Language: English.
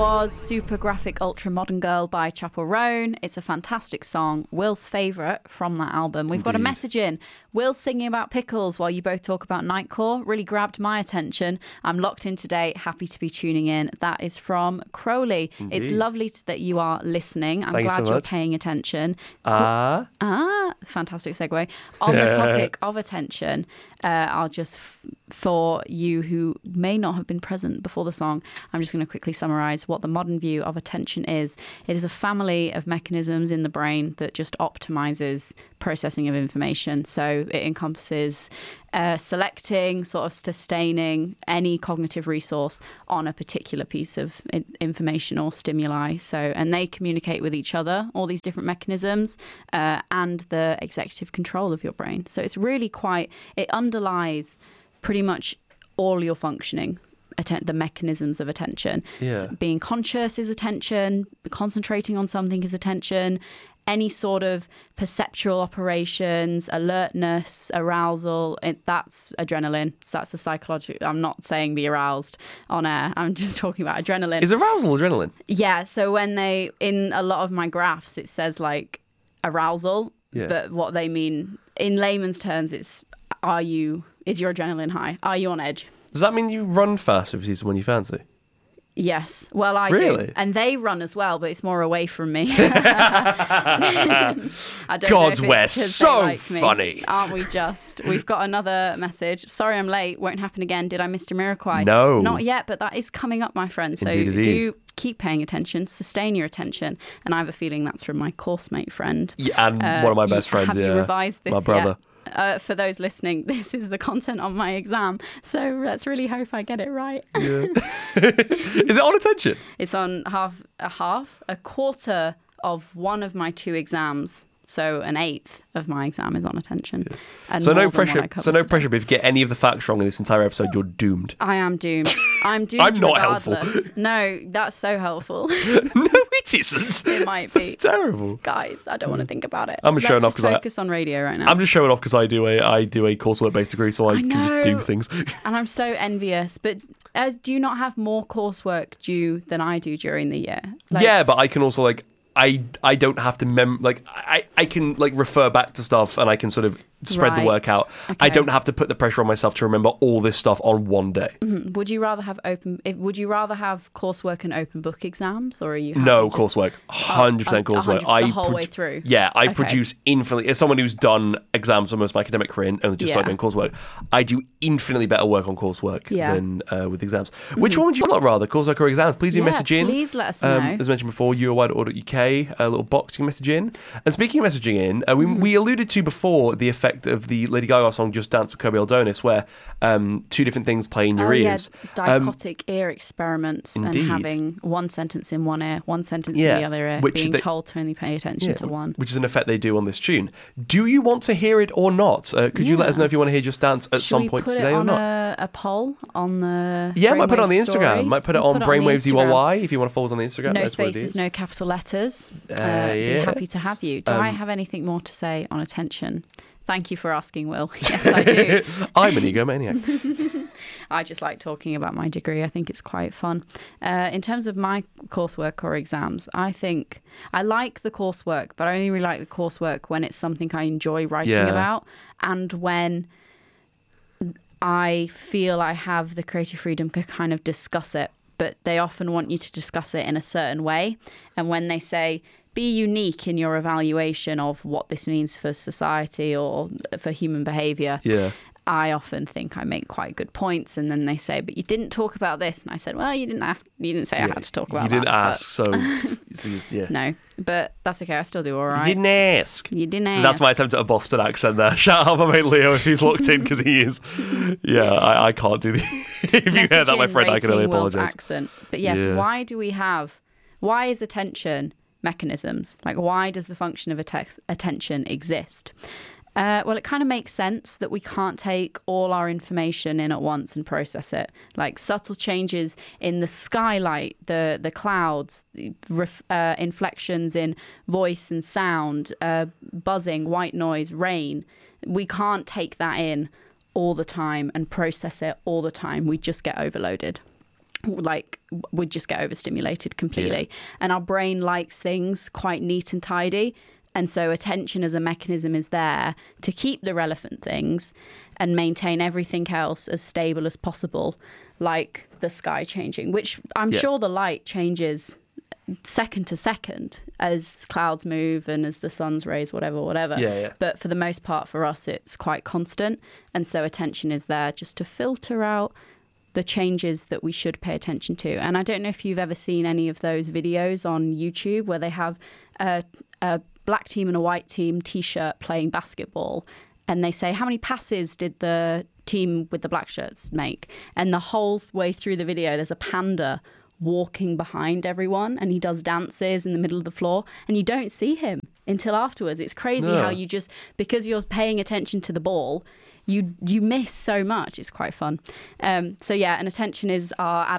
was Super Graphic Ultra Modern Girl by Chappell Roan. It's a fantastic song, Will's favourite from that album. We've got a message in. Will singing about pickles while you both talk about Nightcore really grabbed my attention. I'm locked in today, happy to be tuning in. That is from Crowley. Indeed. It's lovely that you are listening. I'm glad you're paying attention. Fantastic segue. On the topic of attention, I'll just, for you who may not have been present before the song, I'm just going to quickly summarise what the modern view of attention is. It is a family of mechanisms in the brain that just optimises processing of information. So it encompasses selecting, sort of sustaining any cognitive resource on a particular piece of information or stimuli. And they communicate with each other, all these different mechanisms, and the executive control of your brain. So it's really it underlies pretty much all your functioning. The mechanisms of attention. Yeah. Being conscious is attention, concentrating on something is attention, any sort of perceptual operations, alertness, arousal, that's adrenaline. So that's a psychological. I'm not saying be aroused on air. I'm just talking about adrenaline. Is arousal adrenaline? Yeah. So when in a lot of my graphs, it says like arousal, but what they mean in layman's terms, is your adrenaline high? Are you on edge? Does that mean you run faster if you see someone you fancy? Yes. Well, I really? do. And they run as well, but it's more away from me. I don't God, know we're so like funny. Aren't we just? We've got another message. Sorry I'm late. Won't happen again. Did I miss Jamiroquai? No. Not yet, but that is coming up, my friend. So do keep paying attention, sustain your attention. And I have a feeling that's from my course mate friend. Yeah, and one of my best friends. Have you revised this my brother. Yet? For those listening, this is the content on my exam, so let's really hope I get it right. Yeah. Is it on attention? It's on a quarter of one of my 2 exams, so an eighth of my exam is on attention. Yeah. And so no pressure. So no pressure. But if you get any of the facts wrong in this entire episode, you're doomed. I am doomed. I'm doomed. I'm not regardless. helpful. No, that's so helpful. No, it isn't. It might be. It's terrible. Guys, I don't want to think about it. I'm just showing off because I focus on radio right now. I'm just showing off because I do a coursework based degree, so I can just do things. And I'm so envious. But do you not have more coursework due than I do during the year? Yeah, but I can also I don't have to I can refer back to stuff and I can sort of spread the work out. Okay. I don't have to put the pressure on myself to remember all this stuff on one day. Mm-hmm. Would you rather have coursework and open book exams, or are you coursework? 100% coursework. The whole way through. Yeah, I produce infinitely. As someone who's done exams for most of my academic career and only just started doing coursework, I do infinitely better work on coursework than with exams. Mm-hmm. Which one would you rather, coursework or exams? Please do message in. Please let us know. As mentioned before, uoi.org.uk, a little box you can message in. And speaking of messaging in, we alluded to before the effect of the Lady Gaga song Just Dance with Kobe Aldonis, where 2 different things play in your ears. Dichotic ear experiments. Indeed. And having one sentence in one ear, one sentence in the other ear, being told to only pay attention to one. Which is an effect they do on this tune. Do you want to hear it or not? Could you let us know if you want to hear Just Dance at some point today or not? A poll on the might put it on the Instagram. Story. Might put it on Brainwaves EYY if you want to follow us on the Instagram. No spaces, no capital letters. Be happy to have you. Do I have anything more to say on attention? Thank you for asking, Will. Yes, I do. I'm an egomaniac. I just like talking about my degree. I think it's quite fun. In terms of my coursework or exams, I think I like the coursework, but I only really like the coursework when it's something I enjoy writing about and when I feel I have the creative freedom to kind of discuss it. But they often want you to discuss it in a certain way. And when they say, be unique in your evaluation of what this means for society or for human behaviour. Yeah. I often think I make quite good points, and then they say, "But you didn't talk about this," and I said, "Well, you didn't say I had to talk about that." You didn't ask, so it's just, No, but that's okay. I still do all right. You didn't ask. You didn't ask. That's my attempt at a Boston accent there. Shout out my mate Leo if he's locked in, because he is. Yeah, I can't do the. If you hear that, my friend, I can only apologise. Accent, but yes, why is attention mechanisms? Why does the function of attention exist? Well, it kind of makes sense that we can't take all our information in at once and process it. Like subtle changes in the skylight, the clouds, inflections in voice and sound, buzzing, white noise, rain. We can't take that in all the time and process it all the time. We just get overloaded. like would just get overstimulated completely. And our brain likes things quite neat and tidy. And so attention as a mechanism is there to keep the relevant things and maintain everything else as stable as possible, like the sky changing, which I'm sure the light changes second to second as clouds move and as the sun's rays, whatever. But for the most part, for us, it's quite constant. And so attention is there just to filter out the changes that we should pay attention to. And I don't know if you've ever seen any of those videos on YouTube where they have a black team and a white team t-shirt playing basketball, and they say, how many passes did the team with the black shirts make? And the whole way through the video, there's a panda walking behind everyone, and he does dances in the middle of the floor, and you don't see him until afterwards. It's crazy how you just, because you're paying attention to the ball, you miss so much. It's quite fun. And attention is our